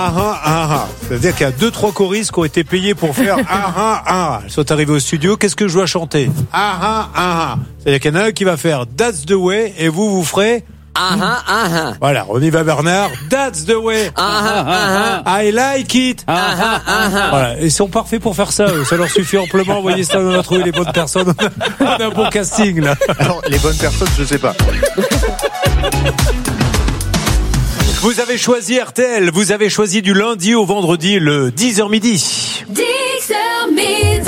C'est-à-dire qu'il y a 2-3 choristes qui ont été payés pour faire Ils sont arrivés au studio. Qu'est-ce que je dois chanter? C'est-à-dire qu'il y en a un qui va faire That's the way et vous ferez Voilà, on y va Bernard. That's the way. I like it. Voilà, ils sont parfaits pour faire ça. Ça leur suffit amplement. Vous voyez ça, on a trouvé les bonnes personnes. On a un bon casting là. Alors, les bonnes personnes, je sais pas. Vous avez choisi RTL. Vous avez choisi du lundi au vendredi, le 10h midi. 10h midi.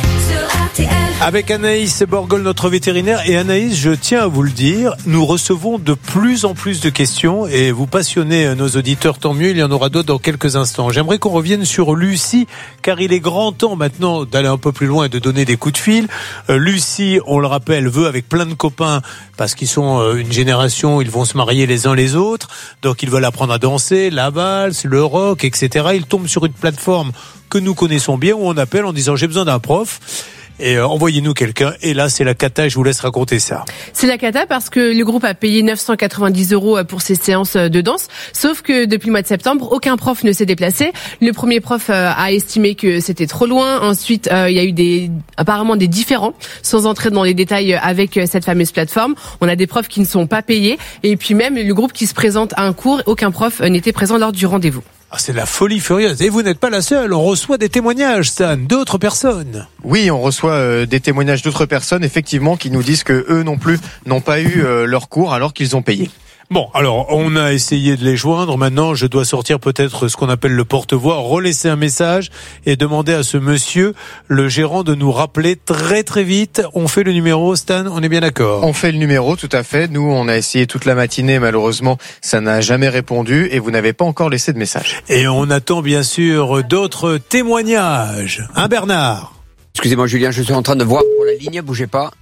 Avec Anaïs Borgol, notre vétérinaire. Et Anaïs, je tiens à vous le dire, nous recevons de plus en plus de questions et vous passionnez nos auditeurs, tant mieux, il y en aura d'autres dans quelques instants. J'aimerais qu'on revienne sur Lucie, car il est grand temps maintenant d'aller un peu plus loin et de donner des coups de fil. Lucie, on le rappelle, veut avec plein de copains, parce qu'ils sont une génération, ils vont se marier les uns les autres, donc ils veulent apprendre à danser, la valse, le rock, etc. Ils tombent sur une plateforme que nous connaissons bien, où on appelle en disant j'ai besoin d'un prof. Et envoyez-nous quelqu'un. Et là, c'est la cata. Je vous laisse raconter ça. C'est la cata parce que le groupe a payé 990 € pour ses séances de danse. Sauf que depuis le mois de septembre, aucun prof ne s'est déplacé. Le premier prof a estimé que c'était trop loin. Ensuite, il y a eu apparemment des différends, sans entrer dans les détails avec cette fameuse plateforme. On a des profs qui ne sont pas payés. Et puis même, le groupe qui se présente à un cours, aucun prof n'était présent lors du rendez-vous. C'est la folie furieuse. Et vous n'êtes pas la seule. On reçoit des témoignages, Stan, d'autres personnes. Oui, on reçoit des témoignages d'autres personnes, effectivement, qui nous disent que eux non plus n'ont pas eu leur cours alors qu'ils ont payé. Bon, alors, on a essayé de les joindre. Maintenant, je dois sortir peut-être ce qu'on appelle le porte-voix, relaisser un message et demander à ce monsieur, le gérant, de nous rappeler très très vite. On fait le numéro, Stan, on est bien d'accord? On fait le numéro, tout à fait. Nous, on a essayé toute la matinée. Malheureusement, ça n'a jamais répondu et vous n'avez pas encore laissé de message. Et on attend bien sûr d'autres témoignages. Hein, Bernard? Excusez-moi, Julien, je suis en train de voir pour la ligne, bougez pas.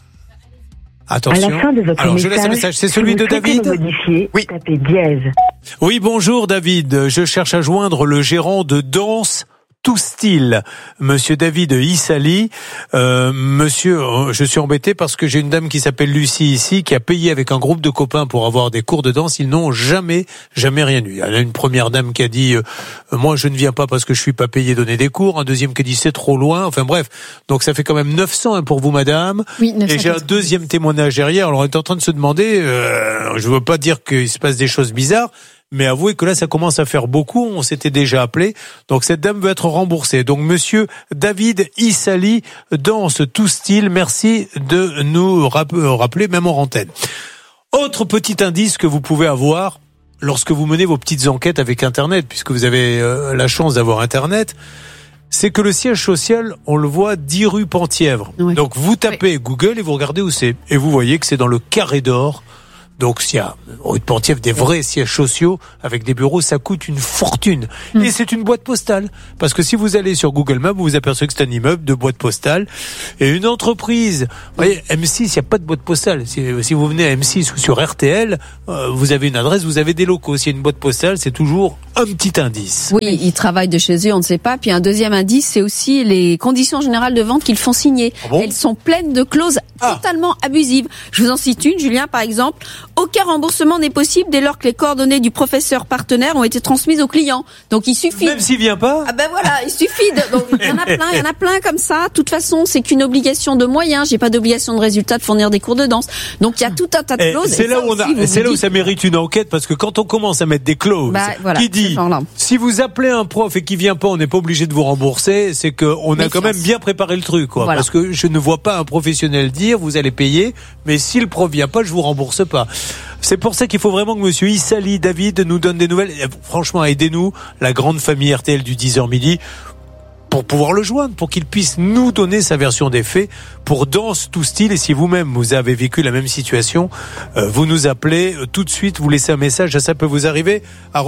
Attention. À la fin de votre Alors, message, je laisse un message. C'est celui de David? Oui. Tapez dièse. Oui, bonjour David. Je cherche à joindre le gérant de danse Tout Style, monsieur David Issali. Monsieur, je suis embêté parce que j'ai une dame qui s'appelle Lucie ici, qui a payé avec un groupe de copains pour avoir des cours de danse. Ils n'ont jamais rien eu. Il y a une première dame qui a dit moi je ne viens pas parce que je suis pas payé donner des cours. Un deuxième qui a dit c'est trop loin. Enfin bref, donc ça fait quand même 900 pour vous madame. Oui, 900. Et j'ai un deuxième témoignage derrière. Alors on est en train de se demander, je veux pas dire qu'il se passe des choses bizarres, mais avouez que là, ça commence à faire beaucoup. On s'était déjà appelé. Donc, cette dame veut être remboursée. Donc, monsieur David Issali, danse Tout Style. Merci de nous rappeler, même en antenne. Autre petit indice que vous pouvez avoir lorsque vous menez vos petites enquêtes avec Internet, puisque vous avez la chance d'avoir Internet, c'est que le siège social, on le voit 10 rue Penthièvre. Oui. Donc, vous tapez Google et vous regardez où c'est. Et vous voyez que c'est dans le Carré d'Or. Donc, s'il y a rue de Penthièvre des vrais sièges sociaux avec des bureaux, ça coûte une fortune. Et c'est une boîte postale. Parce que si vous allez sur Google Maps, vous vous apercevez que c'est un immeuble de boîte postale et une entreprise. Vous voyez, M6, il n'y a pas de boîte postale. Si vous venez à M6 ou sur RTL, vous avez une adresse, vous avez des locaux. S'il y a une boîte postale, c'est toujours un petit indice. Oui, ils travaillent de chez eux, on ne sait pas. Puis un deuxième indice, c'est aussi les conditions générales de vente qu'ils font signer. Ah bon? Elles sont pleines de clauses totalement abusives. Je vous en cite une, Julien, par exemple. Aucun remboursement n'est possible dès lors que les coordonnées du professeur partenaire ont été transmises au client. Donc il suffit. Même s'il vient pas. Ah ben voilà, il suffit de. Donc il y en a plein comme ça. De toute façon, c'est qu'une obligation de moyens. J'ai pas d'obligation de résultat de fournir des cours de danse. Donc il y a tout un tas de clauses. C'est là où ça mérite une enquête parce que quand on commence à mettre des clauses qui dit si vous appelez un prof et qu'il vient pas, on n'est pas obligé de vous rembourser. C'est que on a quand même bien préparé le truc, quoi. Voilà. Parce que je ne vois pas un professionnel dire vous allez payer, mais si le prof vient pas, je vous rembourse pas. C'est pour ça qu'il faut vraiment que monsieur Issali, David, nous donne des nouvelles. Franchement, aidez-nous, la grande famille RTL du 10h midi, pour pouvoir le joindre, pour qu'il puisse nous donner sa version des faits pour Danse Tout Style. Et si vous-même, vous avez vécu la même situation, vous nous appelez tout de suite, vous laissez un message, ça peut vous arriver,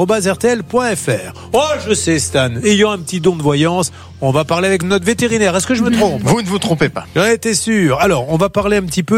@rtl.fr. Oh, je sais, Stan, ayant un petit don de voyance, on va parler avec notre vétérinaire. Est-ce que je me trompe? Vous ne vous trompez pas. J'en étais sûr. Alors, on va parler un petit peu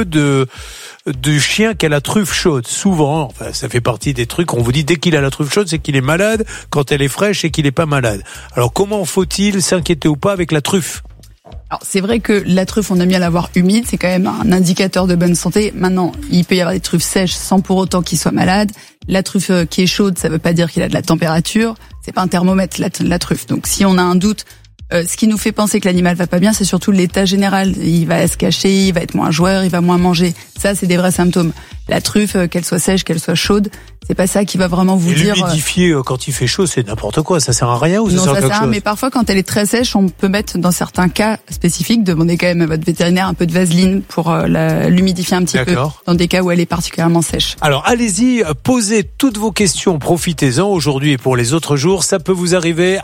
du chien qui a la truffe chaude. Souvent, enfin, ça fait partie des trucs, on vous dit dès qu'il a la truffe chaude, c'est qu'il est malade. Quand elle est fraîche, c'est qu'il est pas malade. Alors, comment faut-il s'inquiéter ou pas avec la truffe? Alors, c'est vrai que la truffe, on aime bien l'avoir humide, c'est quand même un indicateur de bonne santé. Maintenant, il peut y avoir des truffes sèches sans pour autant qu'il soit malade. La truffe qui est chaude, ça veut pas dire qu'il a de la température. c'est pas un thermomètre la truffe. Donc si on a un doute, ce qui nous fait penser que l'animal va pas bien, c'est surtout l'état général. Il va se cacher, il va être moins joueur, il va moins manger. Ça, c'est des vrais symptômes. La truffe, qu'elle soit sèche, qu'elle soit chaude, c'est pas ça qui va vraiment vous dire. L'humidifier quand il fait chaud, c'est n'importe quoi. Ça sert à rien ou ça sert à quelque chose? Mais parfois, quand elle est très sèche, on peut mettre dans certains cas spécifiques, demander quand même à votre vétérinaire un peu de vaseline pour l'humidifier un petit peu. Dans des cas où elle est particulièrement sèche. Alors, allez-y, posez toutes vos questions, profitez-en aujourd'hui et pour les autres jours. Ça peut vous arriver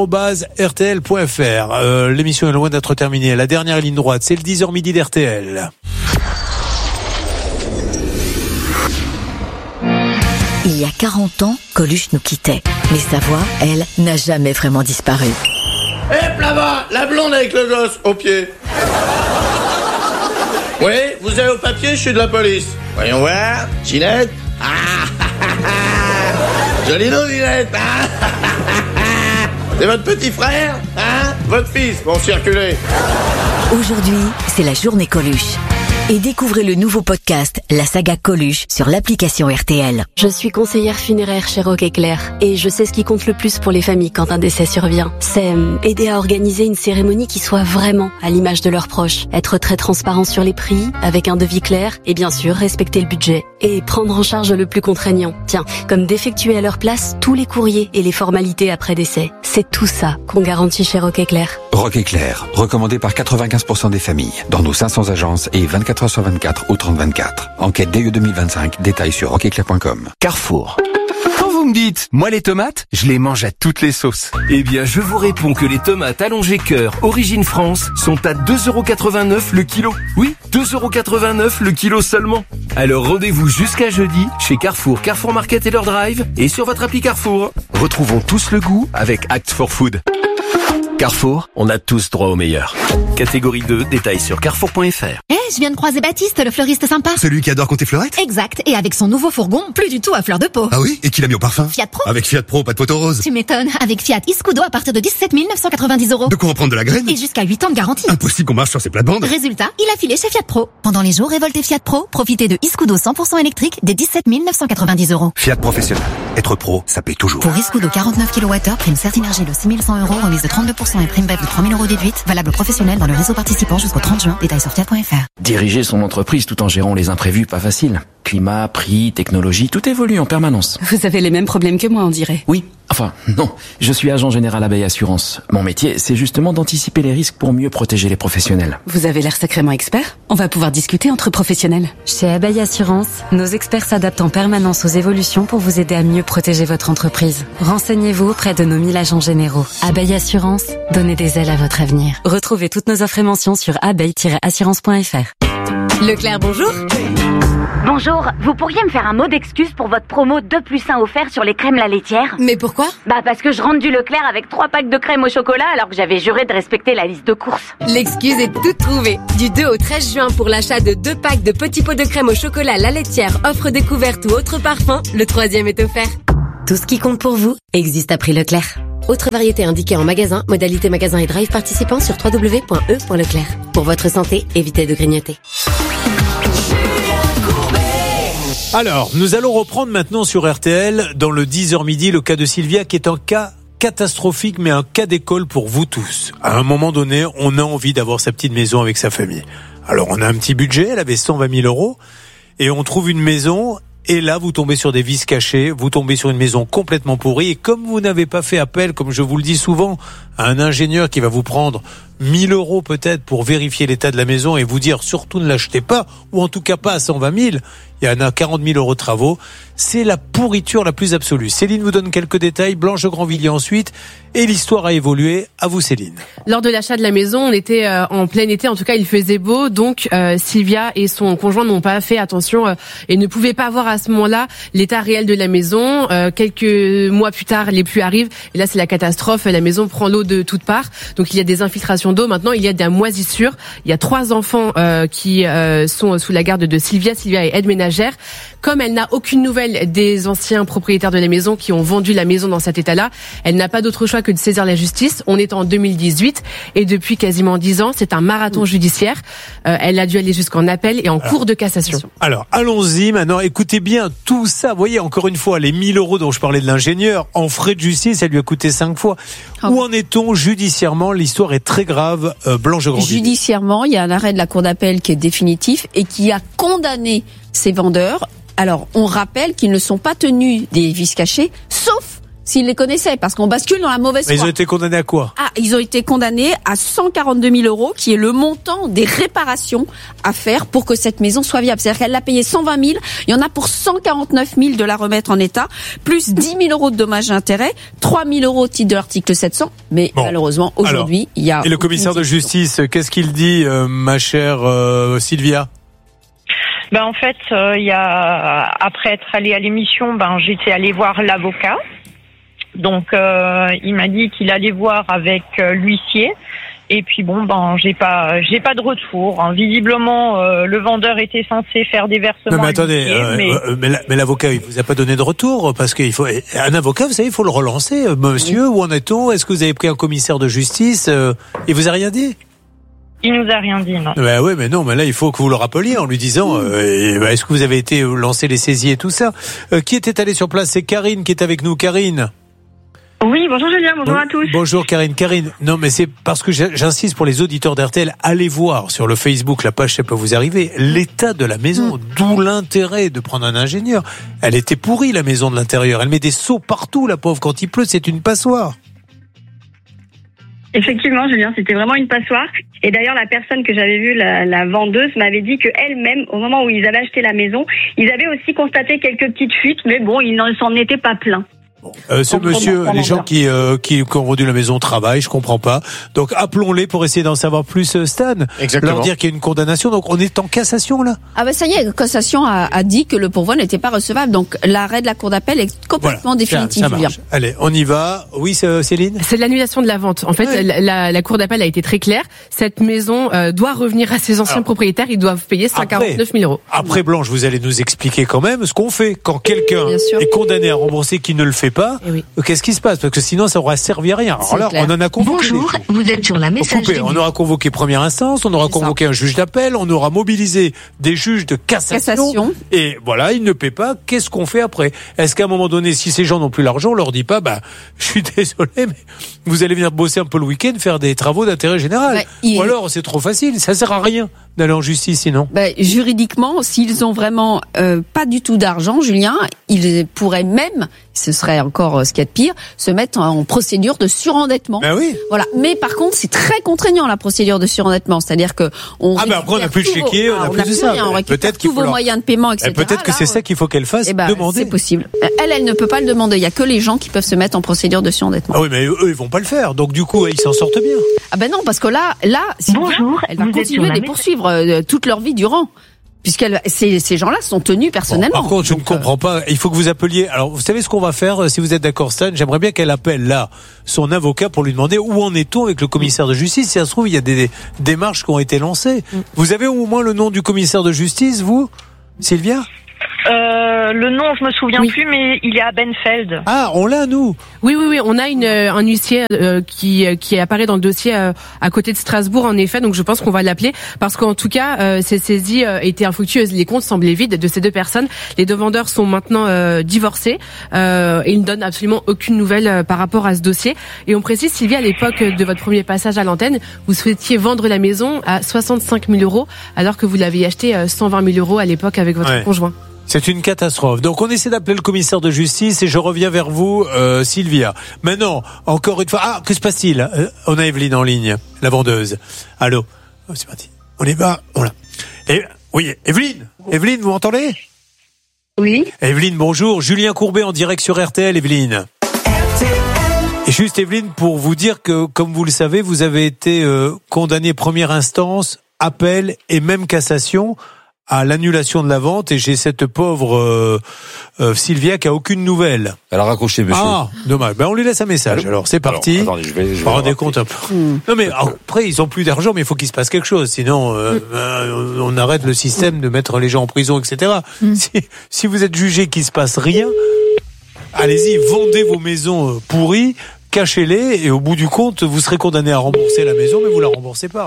@rtl.fr. L'émission est loin d'être terminée. La dernière ligne droite, c'est le 10h midi d'RTL. Il y a 40 ans, Coluche nous quittait. Mais sa voix, elle, n'a jamais vraiment disparu. Hé, là-bas, la blonde avec le gosse, au pied. Oui, vous avez au papier, je suis de la police. Voyons voir, Ginette. Joli nom, Ginette. C'est votre petit frère, hein? Votre fils, bon, circulez. Aujourd'hui, c'est la journée Coluche. Et découvrez le nouveau podcast, la saga Coluche, sur l'application RTL. Je suis conseillère funéraire chez Rock Éclair et je sais ce qui compte le plus pour les familles quand un décès survient. C'est aider à organiser une cérémonie qui soit vraiment à l'image de leurs proches. Être très transparent sur les prix, avec un devis clair et bien sûr respecter le budget. Et prendre en charge le plus contraignant. Tiens, comme d'effectuer à leur place tous les courriers et les formalités après décès. C'est tout ça qu'on garantit chez Rock Éclair. Rock Éclair, recommandé par 95% des familles, dans nos 500 agences et 24 heures sur 24 au 30-24. Enquête DE 2025, détails sur rockeclair.com. Carrefour. Quand vous me dites, moi les tomates, je les mange à toutes les sauces. Eh bien, je vous réponds que les tomates allongées cœur Origine France sont à 2,89€ le kilo. Oui, 2,89€ le kilo seulement. Alors rendez-vous jusqu'à jeudi chez Carrefour, Carrefour Market et leur drive et sur votre appli Carrefour. Retrouvons tous le goût avec Act for Food. Carrefour, on a tous droit au meilleur. Catégorie 2, détails sur carrefour.fr. Je viens de croiser Baptiste, le fleuriste sympa. Celui qui adore compter fleurette? Exact, et avec son nouveau fourgon, plus du tout à fleur de peau. Ah oui? Et qui l'a mis au parfum? Fiat Pro. Avec Fiat Pro, pas de poteau rose. Tu m'étonnes, avec Fiat Iscudo à partir de 17 990€. De quoi en prendre de la graine? Et jusqu'à 8 ans de garantie. Impossible qu'on marche sur ces plates-bandes. Résultat, il a filé chez Fiat Pro. Pendant les jours révoltés Fiat Pro, profitez de Iscudo 100% électrique des 17 990€. Fiat Professionnel. Être pro, ça paye toujours. Pour Iscudo 49 kWh, prime Certinergie de 6100€, remise de 32% et prime BEP de 3000€ déduite, valable professionnel dans le réseau participant jusqu'au 30 juin. Détails sur fiat.fr. Diriger son entreprise tout en gérant les imprévus, pas facile. Climat, prix, technologie, tout évolue en permanence. Vous avez les mêmes problèmes que moi, on dirait. Oui, enfin, non. Je suis agent général Abeille Assurance. Mon métier, c'est justement d'anticiper les risques pour mieux protéger les professionnels. Vous avez l'air sacrément expert. On va pouvoir discuter entre professionnels. Chez Abeille Assurance, nos experts s'adaptent en permanence aux évolutions pour vous aider à mieux protéger votre entreprise. Renseignez-vous auprès de nos 1000 agents généraux. Abeille Assurance, donnez des ailes à votre avenir. Retrouvez toutes nos offres et mentions sur abeille-assurance.fr. Leclerc, bonjour. Bonjour, vous pourriez me faire un mot d'excuse pour votre promo 2+1 offert sur les crèmes la laitière? Mais pourquoi? Parce que je rentre du Leclerc avec 3 packs de crème au chocolat alors que j'avais juré de respecter la liste de courses. L'excuse est toute trouvée. Du 2 au 13 juin pour l'achat de 2 packs de petits pots de crème au chocolat la laitière, offre découverte ou autre parfum, le 3e est offert. Tout ce qui compte pour vous existe à prix Leclerc. Autre variété indiquée en magasin, modalité magasin et drive participant sur www.e.leclerc. Pour votre santé, évitez de grignoter. Alors, nous allons reprendre maintenant sur RTL, dans le 10h midi, le cas de Sylvia, qui est un cas catastrophique, mais un cas d'école pour vous tous. À un moment donné, on a envie d'avoir sa petite maison avec sa famille. Alors, on a un petit budget, elle avait 120 000 €, et on trouve une maison, et là, vous tombez sur des vices cachés, vous tombez sur une maison complètement pourrie, et comme vous n'avez pas fait appel, comme je vous le dis souvent, à un ingénieur qui va vous prendre 1 000 € peut-être pour vérifier l'état de la maison et vous dire surtout ne l'achetez pas, ou en tout cas pas à 120 000, il y en a 40 000 € de travaux, c'est la pourriture la plus absolue. Céline vous donne quelques détails, Blanche Grandvilliers ensuite, et l'histoire a évolué. À vous Céline. Lors de l'achat de la maison, on était en plein été, en tout cas il faisait beau, donc Sylvia et son conjoint n'ont pas fait attention et ne pouvaient pas voir à ce moment-là l'état réel de la maison. Quelques mois plus tard, les pluies arrivent, et là c'est la catastrophe, la maison prend l'eau de toutes parts, donc il y a des infiltrations consommation d'eau. Maintenant, il y a de la moisissure. Il y a 3 enfants qui sont sous la garde de Sylvia. Sylvia est aide ménagère. Comme elle n'a aucune nouvelle des anciens propriétaires de la maison qui ont vendu la maison dans cet état-là, elle n'a pas d'autre choix que de saisir la justice. On est en 2018 et depuis quasiment 10 ans, c'est un marathon judiciaire. Elle a dû aller jusqu'en appel et en cour de cassation. Alors, allons-y maintenant. Écoutez bien tout ça. Vous voyez, encore une fois, les 1000 € dont je parlais de l'ingénieur, en frais de justice, ça lui a coûté 5 fois. Où en est-on judiciairement? L'histoire est très grave. Blanche Grandvilliers. Judiciairement, il y a un arrêt de la Cour d'appel qui est définitif et qui a condamné ces vendeurs. Alors, on rappelle qu'ils ne sont pas tenus des vices cachés, sauf s'ils les connaissaient, parce qu'on bascule dans la mauvaise foi. Mais ils ont été condamnés à quoi? Ils ont été condamnés à 142 000 €, qui est le montant des réparations à faire pour que cette maison soit viable. C'est-à-dire qu'elle l'a payé 120 000, il y en a pour 149 000 de la remettre en état, plus 10 000 € de dommages et intérêts, 3 000 € au titre de l'article 700, mais malheureusement, aujourd'hui, il y a... Et le commissaire de justice, qu'est-ce qu'il dit, ma chère Sylvia? En fait, après être allé à l'émission, j'étais allé voir l'avocat. Donc, il m'a dit qu'il allait voir avec l'huissier. Et puis j'ai pas de retour. Visiblement, le vendeur était censé faire des versements. Non, mais attendez, mais l'avocat, il vous a pas donné de retour parce qu'il faut un avocat, vous savez, il faut le relancer. Monsieur, où en est-on? Est-ce que vous avez pris un commissaire de justice? Il vous a rien dit? Il nous a rien dit, non. Oui, mais non, mais là, il faut que vous le rappeliez en lui disant, est-ce que vous avez été lancer les saisies et tout ça? Qui était allé sur place? C'est Karine qui est avec nous. Karine. Oui, bonjour Julien, bonjour à tous. Bonjour Karine. Non, mais c'est parce que j'insiste pour les auditeurs d'RTL, allez voir sur le Facebook, la page, ça peut vous arriver, l'état de la maison, d'où l'intérêt de prendre un ingénieur. Elle était pourrie, la maison de l'intérieur. Elle met des seaux partout, la pauvre. Quand il pleut, c'est une passoire. Effectivement, Julien, c'était vraiment une passoire. Et d'ailleurs, la personne que j'avais vue, la vendeuse, m'avait dit que elle-même, au moment où ils avaient acheté la maison, ils avaient aussi constaté quelques petites fuites, mais bon, ils n'en s'en étaient pas plaints. Ce monsieur, les gens qui ont vendu la maison travaillent, je comprends pas. Donc appelons-les pour essayer d'en savoir plus, Stan. Exactement. Leur dire qu'il y a une condamnation. Donc on est en cassation là. Ça y est, la cassation a dit que le pourvoi n'était pas recevable. Donc l'arrêt de la cour d'appel est complètement définitif. Ça marche. Allez, on y va. Oui, Céline. C'est de l'annulation de la vente. En fait, la cour d'appel a été très claire. Cette maison doit revenir à ses anciens propriétaires. Ils doivent payer 149 000 €. Après, Blanche, vous allez nous expliquer quand même ce qu'on fait quand quelqu'un est condamné à rembourser qui ne le fait pas. Qu'est-ce qui se passe? Parce que sinon, ça aura servi à rien. Alors là, on en a convoqué. Bonjour, vous êtes sur la messagerie. On aura convoqué première instance, on aura convoqué un juge d'appel, on aura mobilisé des juges de cassation. Et voilà, ils ne paient pas. Qu'est-ce qu'on fait après? Est-ce qu'à un moment donné, si ces gens n'ont plus l'argent, on leur dit pas, je suis désolé, mais vous allez venir bosser un peu le week-end, faire des travaux d'intérêt général. Ou alors, c'est trop facile. Ça sert à rien d'aller en justice, sinon. Juridiquement, s'ils ont vraiment pas du tout d'argent, Julien, ils pourraient même, ce serait encore ce qu'il y a de pire, se mettre en procédure de surendettement. Oui. Voilà. Mais par contre, c'est très contraignant la procédure de surendettement, c'est-à-dire que après on n'a plus le chéquier, on n'a plus de ça. On récupère tous vos moyens de paiement, etc. Peut-être que c'est ça qu'il faut qu'elle fasse, demander. C'est possible. Elle ne peut pas le demander. Il y a que les gens qui peuvent se mettre en procédure de surendettement. Ah oui, mais eux, ils vont pas le faire. Donc du coup, ils s'en sortent bien. Non, parce que là, bonjour, elle va continuer de les poursuivre toute leur vie durant. Puisque ces gens-là sont tenus personnellement. Par contre, je ne comprends pas. Il faut que vous appeliez. Alors, vous savez ce qu'on va faire, si vous êtes d'accord, Stan? J'aimerais bien qu'elle appelle là son avocat pour lui demander où en est-on avec le commissaire de justice. Si ça se trouve, il y a des démarches qui ont été lancées. Vous avez au moins le nom du commissaire de justice, vous, Sylvia? Le nom, je me souviens plus, mais il est à Benfeld. Ah, on l'a, nous. Oui, on a un huissier qui apparaît dans le dossier à côté de Strasbourg, en effet. Donc je pense qu'on va l'appeler parce qu'en tout cas, ces saisies étaient infructueuses. Les comptes semblaient vides de ces deux personnes. Les deux vendeurs sont maintenant divorcés et ils ne donnent absolument aucune nouvelle par rapport à ce dossier. Et on précise, Sylvie, à l'époque de votre premier passage à l'antenne, vous souhaitiez vendre la maison à 65 000 € alors que vous l'aviez acheté 120 000 € à l'époque avec votre conjoint. C'est une catastrophe. Donc on essaie d'appeler le commissaire de justice et je reviens vers vous, Sylvia. Maintenant, encore une fois, que se passe-t-il? On a Evelyne en ligne, la vendeuse. Allô? C'est parti. On y va. Voilà. Oui, Evelyne, vous m'entendez? Oui. Evelyne, bonjour. Julien Courbet en direct sur RTL, Evelyne. Et juste, Evelyne, pour vous dire que, comme vous le savez, vous avez été condamnée première instance, appel et même cassation. à l'annulation de la vente et j'ai cette pauvre Sylvia qui a aucune nouvelle. Elle a raccroché, monsieur. Ah, dommage. Ben on lui laisse un message. Allô. Alors c'est parti. Alors, attendez, je vais vous rendez compte un peu. Non mais après ils ont plus d'argent, mais il faut qu'il se passe quelque chose. Sinon on arrête le système de mettre les gens en prison, etc. Si vous êtes jugé qu'il se passe rien, allez-y, vendez vos maisons pourries, cachez-les et au bout du compte vous serez condamné à rembourser la maison, mais vous la remboursez pas.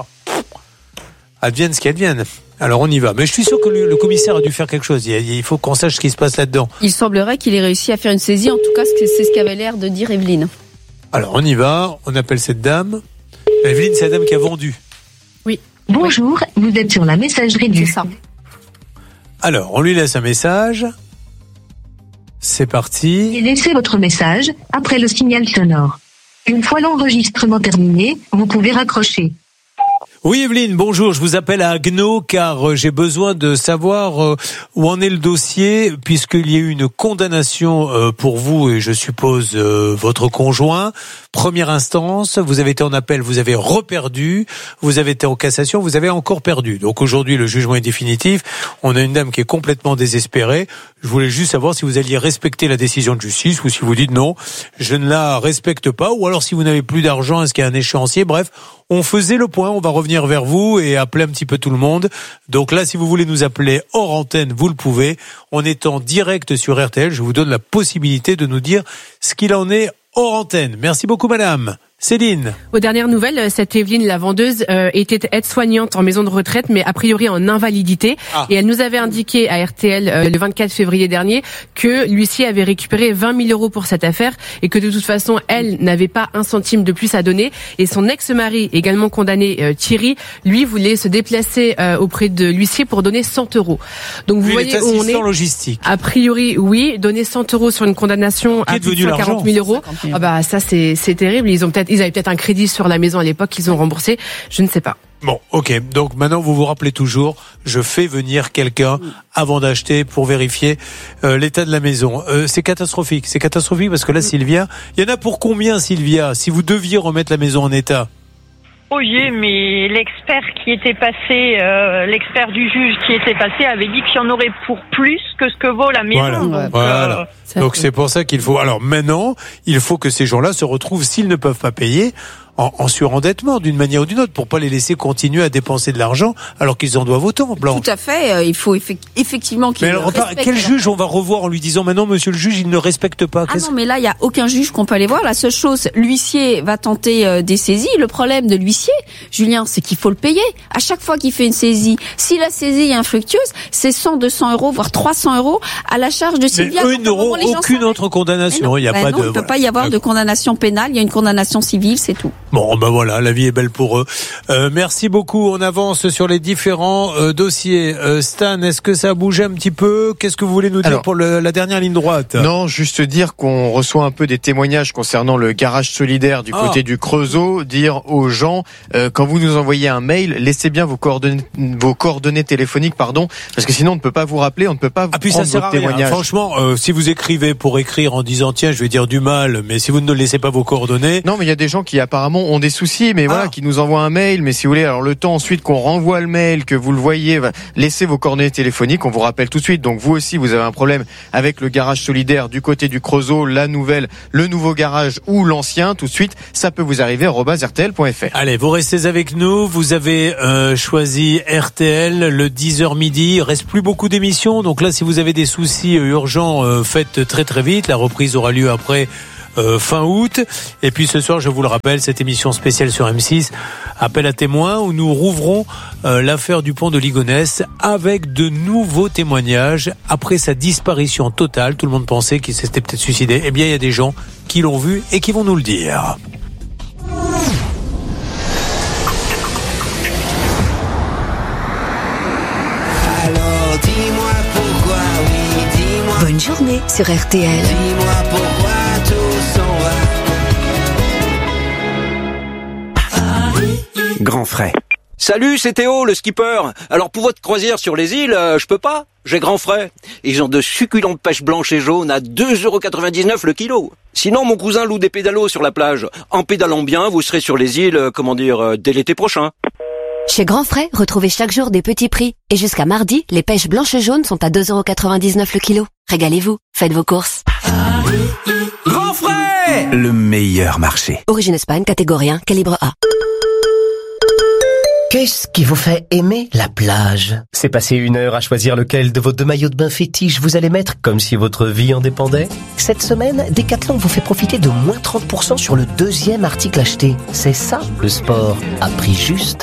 Advienne ce qui advienne. Alors on y va. Mais je suis sûr que le commissaire a dû faire quelque chose. Il faut qu'on sache ce qui se passe là-dedans. Il semblerait qu'il ait réussi à faire une saisie. En tout cas, c'est ce qu'avait l'air de dire Evelyne. Alors on y va. On appelle cette dame. Evelyne, c'est la dame qui a vendu. Oui. Bonjour, vous êtes sur la messagerie du... C'est ça. Alors, on lui laisse un message. C'est parti. Et laissez votre message après le signal sonore. Une fois l'enregistrement terminé, vous pouvez raccrocher. Oui Evelyne, bonjour, je vous appelle à Haguenau car j'ai besoin de savoir où en est le dossier puisqu'il y a eu une condamnation pour vous et je suppose votre conjoint. Première instance, vous avez été en appel, vous avez reperdu, vous avez été en cassation, vous avez encore perdu. Donc aujourd'hui le jugement est définitif, on a une dame qui est complètement désespérée. Je voulais juste savoir si vous alliez respecter la décision de justice ou si vous dites non, je ne la respecte pas ou alors si vous n'avez plus d'argent, est-ce qu'il y a un échéancier, bref. On faisait le point, on va revenir vers vous et appeler un petit peu tout le monde. Donc là, si vous voulez nous appeler hors antenne, vous le pouvez. On est en direct sur RTL, je vous donne la possibilité de nous dire ce qu'il en est hors antenne. Merci beaucoup madame. Céline. Aux dernières nouvelles, cette Evelyne, la vendeuse, était aide-soignante en maison de retraite, mais a priori en invalidité. Et elle nous avait indiqué à RTL le 24 février dernier que l'huissier avait récupéré 20 000 euros pour cette affaire et que de toute façon, elle n'avait pas un centime de plus à donner. Et son ex-mari, également condamné, Thierry, lui voulait se déplacer auprès de l'huissier pour donner 100 euros. Donc vous voyez où on est. Logistique. A priori, oui, donner 100 euros sur une condamnation à plus de 140 000 euros. Ah bah ça c'est terrible. Ils avaient peut-être un crédit sur la maison à l'époque qu'ils ont remboursé. Je ne sais pas. Bon, ok. Donc maintenant, vous vous rappelez toujours, je fais venir quelqu'un avant d'acheter pour vérifier l'état de la maison. C'est catastrophique. C'est catastrophique parce que là, Sylvia, il y en a pour combien, Sylvia, si vous deviez remettre la maison en état? Oh yeah, mais l'expert qui était passé, l'expert du juge qui était passé avait dit qu'il y en aurait pour plus que ce que vaut la maison. Voilà. Donc c'est pour ça qu'il faut. Alors maintenant, il faut que ces gens-là se retrouvent, s'ils ne peuvent pas payer, en surendettement d'une manière ou d'une autre pour pas les laisser continuer à dépenser de l'argent alors qu'ils en doivent autant. Blanc. Tout à fait. Il faut effectivement qu'il. Mais alors, quel juge on va revoir en lui disant maintenant, monsieur le juge, il ne respecte pas. Ah non, mais là il y a aucun juge qu'on peut aller voir. La seule chose, l'huissier va tenter des saisies. Le problème de l'huissier, Julien, c'est qu'il faut le payer. À chaque fois qu'il fait une saisie, si la saisie est infructueuse, c'est 100, 200 euros, voire 300 euros à la charge de Sylvia. Mais eux n'auront aucune autre condamnation. Il y a pas non, il ne peut pas y avoir de condamnation pénale. Il y a une condamnation civile, c'est tout. Bon, ben voilà, la vie est belle pour eux. Merci beaucoup. On avance sur les différents dossiers. Stan, est-ce que ça a bougé un petit peu? Qu'est-ce que vous voulez nous dire pour la dernière ligne droite? Non, juste dire qu'on reçoit un peu des témoignages concernant le garage solidaire du côté du Creusot. Dire aux gens, quand vous nous envoyez un mail, laissez bien vos coordonnées téléphoniques, parce que sinon on ne peut pas vous rappeler, on ne peut pas vous prendre votre témoignage. Franchement, si vous écrivez pour écrire en disant tiens, je vais dire du mal, mais si vous ne laissez pas vos coordonnées. Non, mais il y a des gens qui apparemment ont des soucis, mais voilà, qui nous envoient un mail, mais si vous voulez, alors le temps ensuite qu'on renvoie le mail, que vous le voyez, laissez vos coordonnées téléphoniques, on vous rappelle tout de suite. Donc vous aussi, vous avez un problème avec le garage solidaire du côté du Creusot, le nouveau garage ou l'ancien, tout de suite, ça peut vous arriver @rtl.fr. Allez, vous restez avec nous, vous avez choisi RTL, le 10h midi, il reste plus beaucoup d'émissions, donc là si vous avez des soucis urgents, faites très très vite, la reprise aura lieu après fin août. Et puis ce soir, je vous le rappelle, cette émission spéciale sur M6, appel à témoins, où nous rouvrons l'affaire du pont de Ligonnès avec de nouveaux témoignages après sa disparition totale. Tout le monde pensait qu'il s'était peut-être suicidé. Eh bien, il y a des gens qui l'ont vu et qui vont nous le dire. Alors dis-moi pourquoi, oui, dis-moi. Bonne journée sur RTL. Dis-moi pourquoi tout s'en va. Grand frais. Salut, c'est Théo, le skipper. Alors pour votre croisière sur les îles, je peux pas. J'ai grand frais. Ils ont de succulentes pêches blanches et jaunes à 2,99€ le kilo. Sinon, mon cousin loue des pédalos sur la plage. En pédalant bien, vous serez sur les îles, dès l'été prochain. Chez Grand Frais, retrouvez chaque jour des petits prix. Et jusqu'à mardi, les pêches blanches et jaunes sont à 2,99€ le kilo. Régalez-vous, faites vos courses. Grand Frais, le meilleur marché. Origine Espagne, catégorie 1, calibre A. Qu'est-ce qui vous fait aimer la plage? C'est passer 1 heure à choisir lequel de vos 2 maillots de bain fétiches vous allez mettre comme si votre vie en dépendait? Cette semaine, Decathlon vous fait profiter de moins 30% sur le 2e article acheté. C'est ça, le sport à prix juste.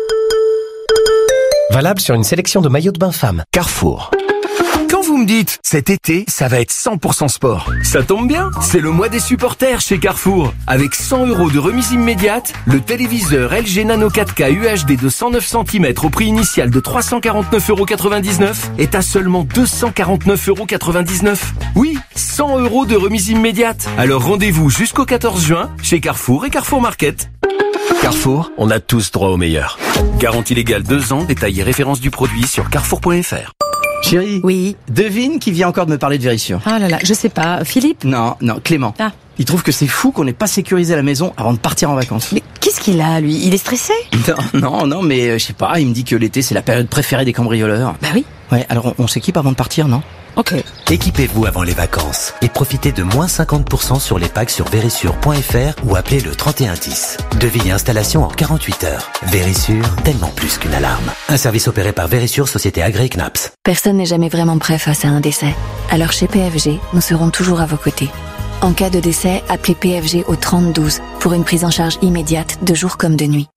Valable sur une sélection de maillots de bain femmes. Carrefour. Quand vous me dites, cet été, ça va être 100% sport, ça tombe bien, c'est le mois des supporters chez Carrefour. Avec 100€ de remise immédiate, le téléviseur LG Nano 4K UHD de 109 cm au prix initial de 349,99€ est à seulement 249,99€. Oui, 100€ de remise immédiate. Alors rendez-vous jusqu'au 14 juin chez Carrefour et Carrefour Market. Carrefour, on a tous droit au meilleur. Garantie légale 2 ans, détail et référence du produit sur carrefour.fr. Chérie. Oui. Devine qui vient encore de me parler de Verisure. Ah là là, je sais pas. Philippe? Non, Clément. Ah. Il trouve que c'est fou qu'on n'ait pas sécurisé la maison avant de partir en vacances. Mais qu'est-ce qu'il a, lui? Il est stressé? Non, mais je sais pas, il me dit que l'été c'est la période préférée des cambrioleurs. Bah oui. Ouais, alors on s'équipe avant de partir, non? Ok. Équipez-vous avant les vacances et profitez de moins 50% sur les packs sur verisure.fr ou appelez le 3110. Devis et installation en 48 heures. Verisure, tellement plus qu'une alarme. Un service opéré par Verisure, société agréée CNAPS. Personne n'est jamais vraiment prêt face à un décès. Alors chez PFG, nous serons toujours à vos côtés. En cas de décès, appelez PFG au 3012 pour une prise en charge immédiate de jour comme de nuit.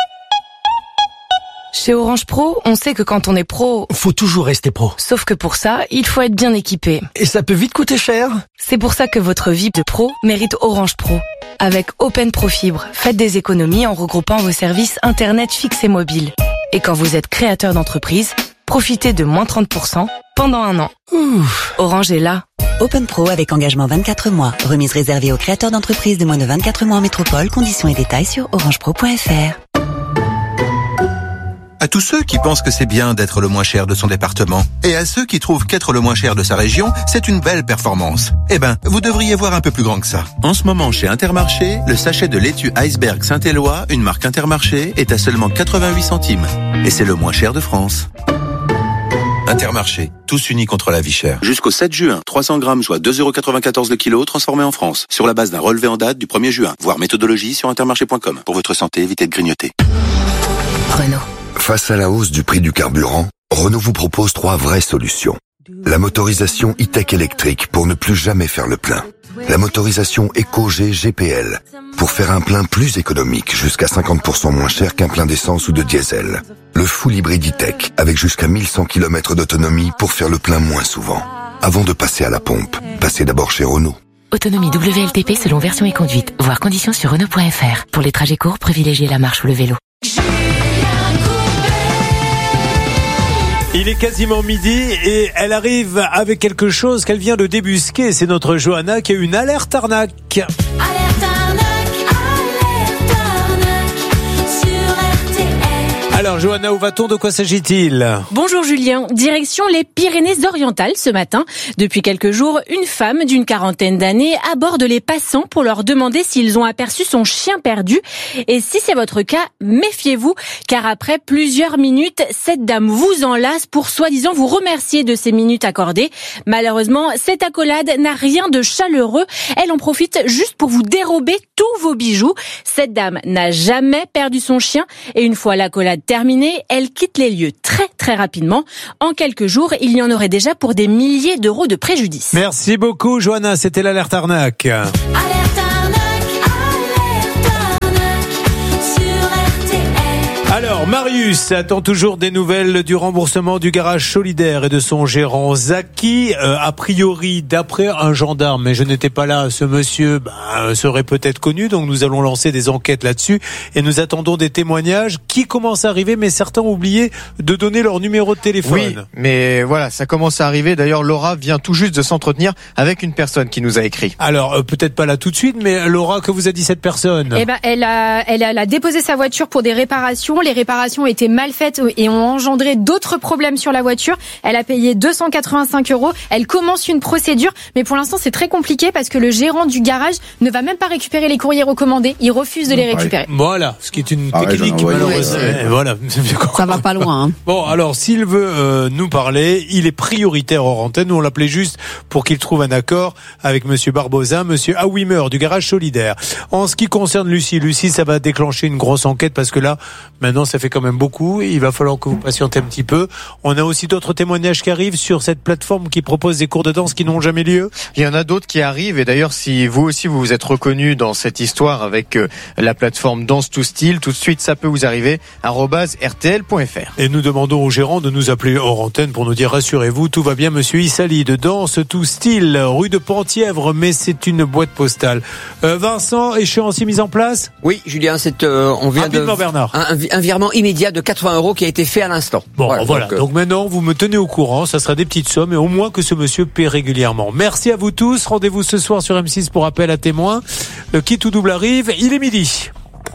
Chez Orange Pro, on sait que quand on est pro, faut toujours rester pro. Sauf que pour ça, il faut être bien équipé. Et ça peut vite coûter cher. C'est pour ça que votre vie de pro mérite Orange Pro. Avec Open Pro Fibre, faites des économies en regroupant vos services internet fixes et mobiles. Et quand vous êtes créateur d'entreprise, profitez de moins 30% pendant 1 an. Orange est là. Open Pro avec engagement 24 mois. Remise réservée aux créateurs d'entreprises de moins de 24 mois en métropole. Conditions et détails sur orangepro.fr. À tous ceux qui pensent que c'est bien d'être le moins cher de son département, et à ceux qui trouvent qu'être le moins cher de sa région, c'est une belle performance. Eh ben, vous devriez voir un peu plus grand que ça. En ce moment, chez Intermarché, le sachet de laitue Iceberg Saint-Éloi, une marque Intermarché, est à seulement 88 centimes. Et c'est le moins cher de France. Intermarché, tous unis contre la vie chère. Jusqu'au 7 juin, 300 grammes soit 2,94€ le kilo, transformé en France, sur la base d'un relevé en date du 1er juin. Voir méthodologie sur intermarché.com. Pour votre santé, évitez de grignoter. Renault. Face à la hausse du prix du carburant, Renault vous propose 3 vraies solutions. La motorisation e-tech électrique pour ne plus jamais faire le plein. La motorisation EcoG GPL pour faire un plein plus économique, jusqu'à 50% moins cher qu'un plein d'essence ou de diesel. Le full hybride e-tech avec jusqu'à 1100 km d'autonomie pour faire le plein moins souvent. Avant de passer à la pompe, passez d'abord chez Renault. Autonomie WLTP selon version et conduite. Voir conditions sur Renault.fr. Pour les trajets courts, privilégiez la marche ou le vélo. Il est quasiment midi et elle arrive avec quelque chose qu'elle vient de débusquer. C'est notre Johanna qui a une alerte arnaque. Alerte arnaque sur RTL. Alors Johanna, où va-t-on? De quoi s'agit-il? Bonjour Julien, direction les Pyrénées-Orientales ce matin. Depuis quelques jours, une femme d'une quarantaine d'années aborde les passants pour leur demander s'ils ont aperçu son chien perdu. Et si c'est votre cas, méfiez-vous, car après plusieurs minutes, cette dame vous enlace pour soi-disant vous remercier de ces minutes accordées. Malheureusement, cette accolade n'a rien de chaleureux. Elle en profite juste pour vous dérober tous vos bijoux. Cette dame n'a jamais perdu son chien et une fois l'accolade terminée, elle quitte les lieux très rapidement. En quelques jours, il y en aurait déjà pour des milliers d'euros de préjudice. Merci beaucoup Johanna, c'était l'alerte arnaque. Alerte arnaque sur RTL. Alors Marius attend toujours des nouvelles du remboursement du garage solidaire et de son gérant Zaki. A priori, d'après un gendarme, mais je n'étais pas là, ce monsieur serait peut-être connu, donc nous allons lancer des enquêtes là-dessus et nous attendons des témoignages qui commencent à arriver, mais certains ont oublié de donner leur numéro de téléphone. Oui, mais voilà, ça commence à arriver. D'ailleurs, Laura vient tout juste de s'entretenir avec une personne qui nous a écrit. Alors, peut-être pas là tout de suite, mais Laura, que vous a dit cette personne? Eh ben, elle a déposé sa voiture pour des réparations. Les réparations été mal faites et ont engendré d'autres problèmes sur la voiture. Elle a payé 285 €. Elle commence une procédure, mais pour l'instant c'est très compliqué parce que le gérant du garage ne va même pas récupérer les courriers recommandés. Il refuse de les récupérer. Voilà, ce qui est une technique malheureuse. Voilà. Ça va pas loin. Hein. Bon, alors s'il veut nous parler, il est prioritaire hors antenne. Nous on l'appelait juste pour qu'il trouve un accord avec Monsieur Barbosin, Monsieur Awimer du garage solidaire. En ce qui concerne Lucie, ça va déclencher une grosse enquête parce que là, maintenant, ça fait quand même beaucoup. Il va falloir que vous patientez un petit peu. On a aussi d'autres témoignages qui arrivent sur cette plateforme qui propose des cours de danse qui n'ont jamais lieu. Il y en a d'autres qui arrivent et d'ailleurs, si vous aussi vous vous êtes reconnu dans cette histoire avec la plateforme Danse to Style, tout de suite ça peut vous arriver @rtl.fr. Et nous demandons au gérant de nous appeler hors antenne pour nous dire rassurez-vous, tout va bien, Monsieur Issali de Danse to Style, rue de Penthièvre, mais c'est une boîte postale. Vincent, échéancier mise en place? Oui, Julien, on vient rapidement, Bernard. Un virement immédiat de 80 € qui a été fait à l'instant. Bon, voilà. Donc maintenant, vous me tenez au courant. Ça sera des petites sommes, et au moins que ce monsieur paie régulièrement. Merci à vous tous. Rendez-vous ce soir sur M6 pour appel à témoins. Le Qui tout double arrive. Il est midi.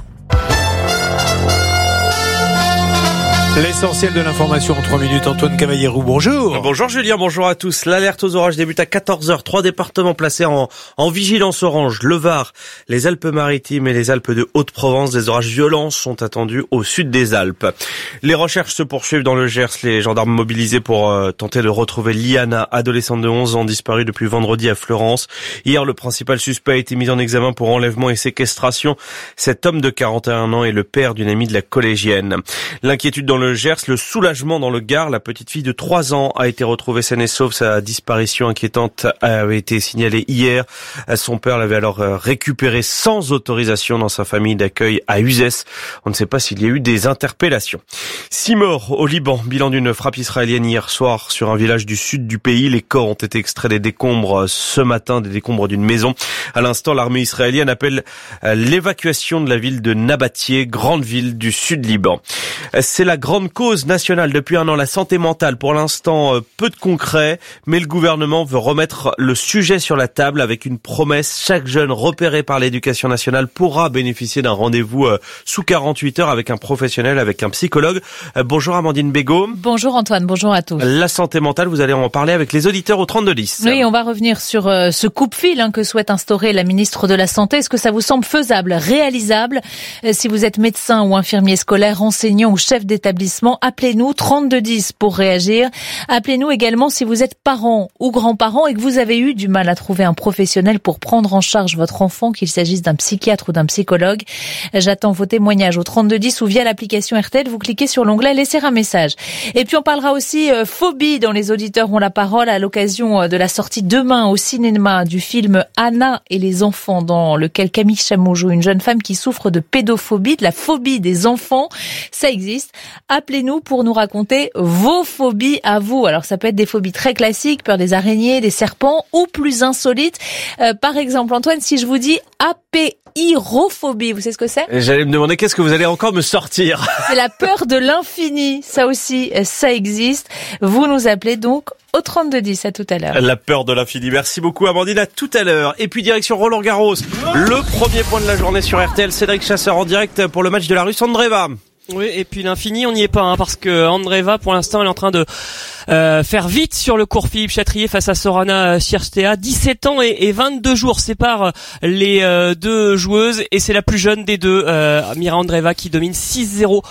L'essentiel de l'information en 3 minutes. Antoine Cavallero, bonjour. Bonjour Julien, bonjour à tous. L'alerte aux orages débute à 14h. 3 départements placés en vigilance orange. Le Var, les Alpes-Maritimes et les Alpes de Haute-Provence. Des orages violents sont attendus au sud des Alpes. Les recherches se poursuivent dans le Gers. Les gendarmes mobilisés pour tenter de retrouver Liana, adolescente de 11 ans disparue depuis vendredi à Fleurance. Hier, le principal suspect a été mis en examen pour enlèvement et séquestration. Cet homme de 41 ans est le père d'une amie de la collégienne. L'inquiétude dans le Gers, le soulagement dans le Gard. La petite fille de 3 ans a été retrouvée saine et sauve. Sa disparition inquiétante avait été signalée hier. Son père l'avait alors récupérée sans autorisation dans sa famille d'accueil à Uzès. On ne sait pas s'il y a eu des interpellations. 6 morts au Liban. Bilan d'une frappe israélienne hier soir sur un village du sud du pays. Les corps ont été extraits des décombres ce matin, des décombres d'une maison. À l'instant, l'armée israélienne appelle l'évacuation de la ville de Nabatieh, grande ville du sud Liban. C'est la grande cause nationale depuis un an, la santé mentale. Pour l'instant, peu de concret, mais le gouvernement veut remettre le sujet sur la table avec une promesse. Chaque jeune repéré par l'éducation nationale pourra bénéficier d'un rendez-vous sous 48 heures avec un professionnel, avec un psychologue. Bonjour Amandine Bégaud. Bonjour Antoine, bonjour à tous. La santé mentale, vous allez en parler avec les auditeurs au 3210. Oui, on va revenir sur ce coupe-fil que souhaite instaurer la ministre de la Santé. Est-ce que ça vous semble faisable, réalisable? Si vous êtes médecin ou infirmier scolaire, enseignant ou chef d'établissement, appelez-nous 3210 pour réagir. Appelez-nous également si vous êtes parent ou grand-parent et que vous avez eu du mal à trouver un professionnel pour prendre en charge votre enfant, qu'il s'agisse d'un psychiatre ou d'un psychologue. J'attends vos témoignages au 3210 ou via l'application RTL. Vous cliquez sur l'onglet laisser un message. Et puis on parlera aussi phobie dans Les auditeurs ont la parole à l'occasion de la sortie demain au cinéma du film Anna et les enfants, dans lequel Camille Chamou joue une jeune femme qui souffre de pédophobie, de la phobie des enfants. Ça existe. Appelez-nous pour nous raconter vos phobies à vous. Alors ça peut être des phobies très classiques, peur des araignées, des serpents, ou plus insolites. Par exemple, Antoine, si je vous dis apeirophobie, vous savez ce que c'est? J'allais me demander qu'est-ce que vous allez encore me sortir. C'est la peur de l'infini. Ça aussi, ça existe. Vous nous appelez donc au 3210. À tout à l'heure. La peur de l'infini. Merci beaucoup Amandine, à tout à l'heure. Et puis direction Roland-Garros. Le premier point de la journée sur RTL. Cédric Chasseur en direct pour le match de la Russe Andreeva. Oui, et puis l'infini, on n'y est pas, parce que Andreeva, pour l'instant, elle est en train de faire vite sur le court. Philippe Chatrier face à Sorana Cîrstea. 17 ans et 22 jours séparent les deux joueuses, et c'est la plus jeune des deux, Mira Andreeva, qui domine 6-0,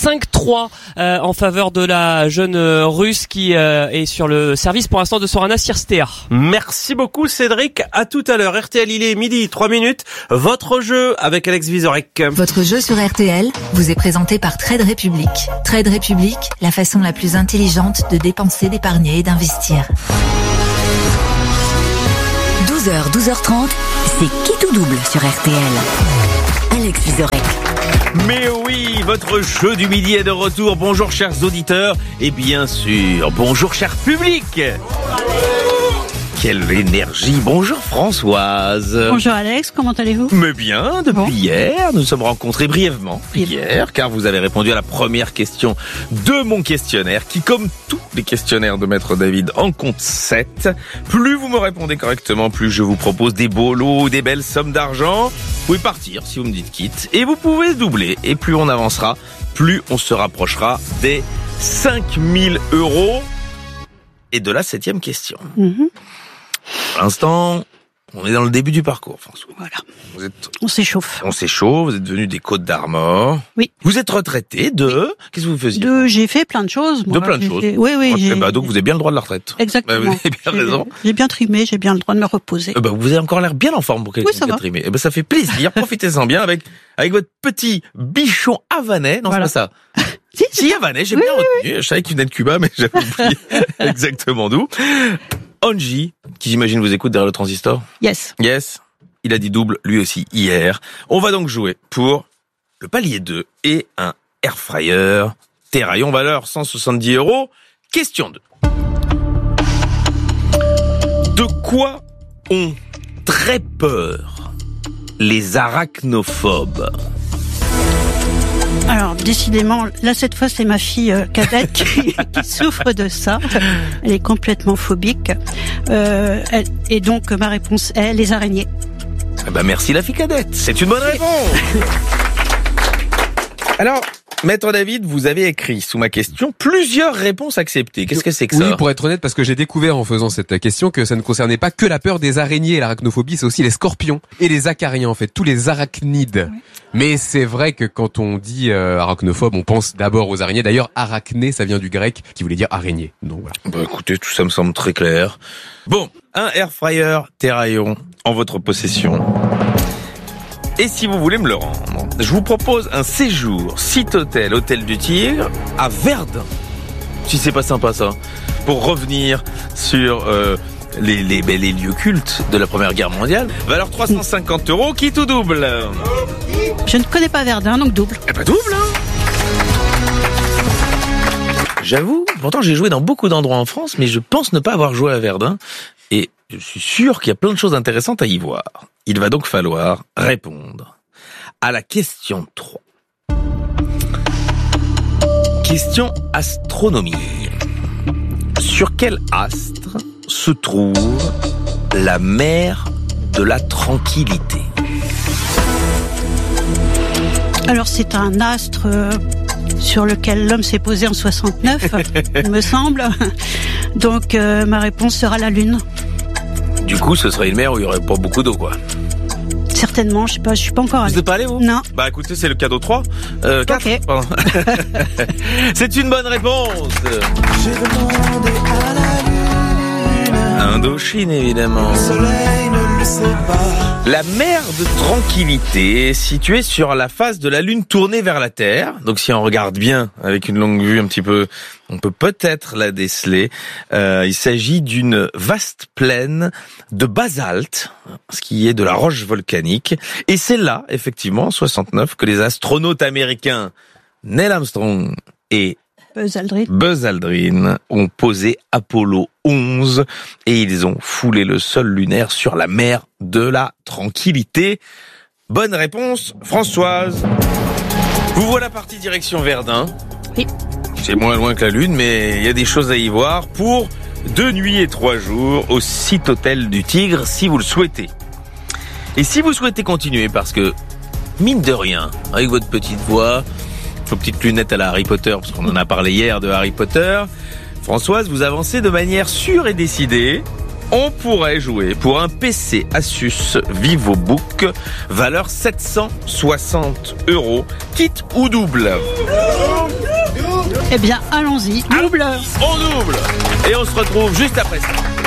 5-3 en faveur de la jeune russe qui est sur le service pour l'instant de Sorana Cîrstea. Merci beaucoup Cédric, à tout à l'heure. RTL, il est midi 3 minutes. Votre jeu avec Alex Vizorek. Votre jeu sur RTL vous est présenté par Trade Republic. Trade Republic, la façon la plus intelligente de dépenser, d'épargner et d'investir. 12h, 12h30, c'est Qui tout double sur RTL. Alex Vizorek. Mais oui, votre jeu du midi est de retour. Bonjour chers auditeurs et bien sûr, bonjour cher public. quelle énergie. Bonjour Françoise. Bonjour Alex, comment allez-vous? Mais bien, depuis hier, nous sommes rencontrés brièvement hier, car vous avez répondu à la première question de mon questionnaire, qui comme tous les questionnaires de Maître David en compte 7. Plus vous me répondez correctement, plus je vous propose des beaux lots, des belles sommes d'argent. Vous pouvez partir si vous me dites quitte, et vous pouvez doubler, et plus on avancera, plus on se rapprochera des 5000 €. Et de la 7e question. Pour l'instant, on est dans le début du parcours, François. Voilà. On s'échauffe. On s'échauffe, vous êtes venu des Côtes d'Armor. Oui. Vous êtes retraité de... Qu'est-ce que vous faisiez? J'ai fait plein de choses. De plein de choses. Oui. Donc vous avez bien le droit de la retraite. Exactement. Vous avez bien raison. J'ai bien trimé, j'ai bien le droit de me reposer. Vous avez encore l'air bien en forme pour quelqu'un qui a trimé. Ça fait plaisir. Profitez-en bien avec votre petit bichon havanais. Non, voilà. C'est pas ça. Si, havanais, j'ai bien retenu. Je savais qu'il venait de Cuba, mais j'avais oublié exactement d'où. Angie, qui j'imagine vous écoute derrière le transistor. Yes. Il a dit double, lui aussi, hier. On va donc jouer pour le palier 2 et un air fryer Terraillon, valeur 170 €. Question 2. De quoi ont très peur les arachnophobes? Alors, décidément, là, cette fois, c'est ma fille cadette qui souffre de ça. Elle est complètement phobique. Et donc, ma réponse est les araignées. Merci la fille cadette. C'est une bonne réponse. Alors, Maître David, vous avez écrit sous ma question plusieurs réponses acceptées. Qu'est-ce que c'est que ça? Oui, pour être honnête, parce que j'ai découvert en faisant cette question que ça ne concernait pas que la peur des araignées et l'arachnophobie, c'est aussi les scorpions et les acariens, en fait, tous les arachnides. Oui. Mais c'est vrai que quand on dit arachnophobe, on pense d'abord aux araignées. D'ailleurs, arachné, ça vient du grec, qui voulait dire araignée. Donc voilà. Écoutez, tout ça me semble très clair. Bon, un air fryer Terraillon en votre possession. Et si vous voulez me le rendre, je vous propose un séjour site hôtel, Hôtel du Tigre, à Verdun. Si c'est pas sympa ça, pour revenir sur les lieux cultes de la Première Guerre mondiale. Valeur 350 €, qui tout double. Je ne connais pas Verdun, donc double. Double, J'avoue, pourtant j'ai joué dans beaucoup d'endroits en France, mais je pense ne pas avoir joué à Verdun. Et je suis sûr qu'il y a plein de choses intéressantes à y voir. Il va donc falloir répondre à la question 3. Question astronomie. Sur quel astre se trouve la mer de la Tranquillité? Alors c'est un astre sur lequel l'homme s'est posé en 69, il me semble. Donc ma réponse sera la Lune. Du coup, ce serait une mer où il n'y aurait pas beaucoup d'eau, quoi. Certainement, je suis pas encore allé. Vous n'êtes pas allé, vous? Non. Écoutez, c'est le cadeau 3. 4. Okay. Pardon. C'est une bonne réponse. J'ai demandé à la Lune. Indochine, évidemment. Le soleil ne le sait pas. La mer de Tranquillité est située sur la face de la Lune tournée vers la Terre. Donc si on regarde bien avec une longue vue un petit peu, on peut peut-être la déceler. Il s'agit d'une vaste plaine de basalte, ce qui est de la roche volcanique. Et c'est là, effectivement, en 69, que les astronautes américains Neil Armstrong et Buzz Aldrin ont posé Apollo 11 et ils ont foulé le sol lunaire sur la mer de la Tranquillité. Bonne réponse, Françoise. Vous voilà partie direction Verdun. Oui. C'est moins loin que la Lune, mais il y a des choses à y voir pour 2 nuits et 3 jours au site Hôtel du Tigre, si vous le souhaitez. Et si vous souhaitez continuer, parce que, mine de rien, avec votre petite voix, vos petites lunettes à la Harry Potter, parce qu'on en a parlé hier de Harry Potter, Françoise, vous avancez de manière sûre et décidée. On pourrait jouer pour un PC Asus VivoBook, valeur 760 €, kit ou double? Eh bien, allons-y, double. On double. Et on se retrouve juste après ça.